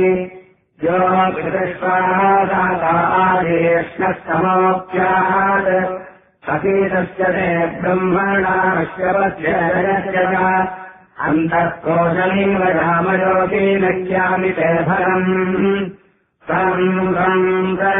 यो कृष्णस्तमोऽप्यात् सतीतस्य ते ब्रह्मणाश्यवस्य अन्तः कोशमेव रामयोगेन क्यामि ते फलम्